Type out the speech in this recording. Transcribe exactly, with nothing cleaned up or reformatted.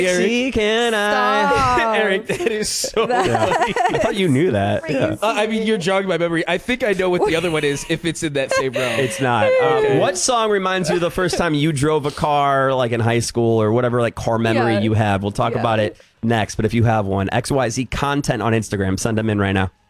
Eric. See, can I? Eric, that is so Yeah. funny. I thought you knew that. Yeah. Uh, I mean, you're jogging my memory. I think I know what the other one is if it's in that same realm. It's not. Um, what song reminds you of the first time you drove a car, like in high school or whatever, like car memory Yeah. you have? We'll talk Yeah. about it next. But if you have one, X Y Z content on Instagram, send them in right now.